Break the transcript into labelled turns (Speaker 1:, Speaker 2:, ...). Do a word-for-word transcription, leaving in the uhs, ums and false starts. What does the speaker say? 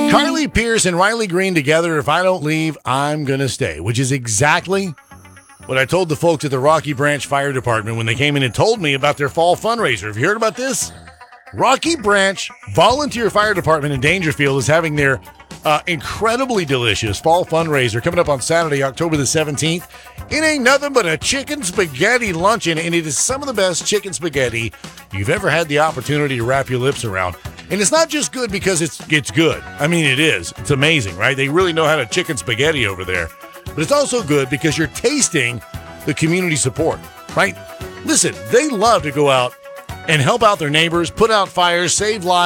Speaker 1: Carly Pierce and Riley Green together. If I don't leave, I'm going to stay, which is exactly what I told the folks at the Rocky Branch Fire Department when they came in and told me about their fall fundraiser. Have you heard about this? Rocky Branch Volunteer Fire Department in Dangerfield is having their uh, incredibly delicious fall fundraiser coming up on Saturday, October the seventeenth. It ain't nothing but a chicken spaghetti luncheon, and it is some of the best chicken spaghetti you've ever had the opportunity to wrap your lips around. And it's not just good because it's it's good. I mean, it is. It's amazing, right? They really know how to chicken spaghetti over there. But it's also good because you're tasting the community support, right? Listen, they love to go out and help out their neighbors, put out fires, save lives.